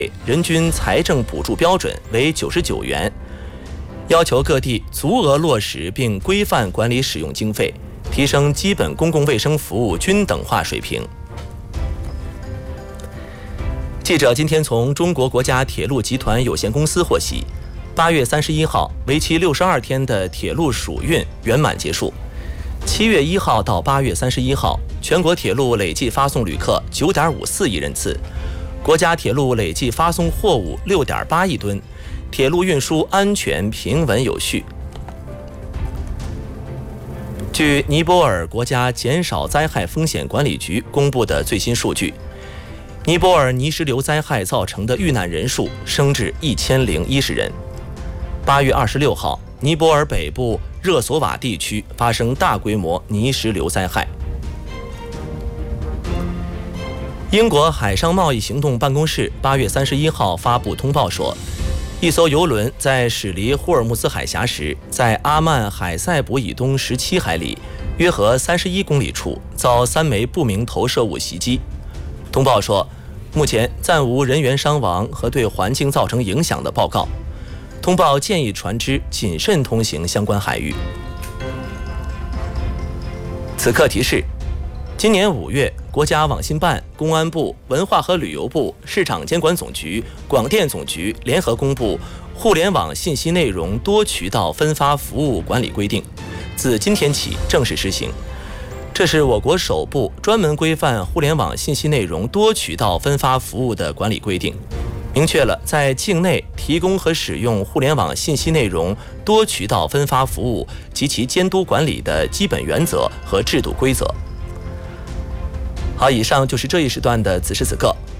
人均财政补助标准为99元，要求各地足额落实并规范管理使用经费，提升基本公共卫生服务均等化水平。记者今天从中国国家铁路集团有限公司获悉，8月31号为期62天的铁路暑运圆满结束。7月1号到8月31号，全国铁路累计发送旅客9.54亿人次，国家铁路累计发送货物6.8亿吨，铁路运输安全平稳有序。据尼泊尔国家减少灾害风险管理局公布的最新数据，尼泊尔泥石流灾害造成的遇难人数升至1010人。8月26号，尼泊尔北部热索瓦地区发生大规模泥石流灾害。英国海上贸易行动办公室8月31号发布通报说，一艘邮轮在驶离霍尔木兹海峡时，在阿曼海塞卜以东17海里，约合31公里处遭3枚不明投射物袭击。通报说，目前暂无人员伤亡和对环境造成影响的报告。通报建议船只谨慎通行相关海域。此刻提示：今年5月，国家网信办、公安部、文化和旅游部、市场监管总局、广电总局联合公布《互联网信息内容多渠道分发服务管理规定》，自今天起正式施行。这是我国首部专门规范互联网信息内容多渠道分发服务的管理规定，明确了在境内提供和使用互联网信息内容多渠道分发服务及其监督管理的基本原则和制度规则。好，以上就是这一时段的此时此刻。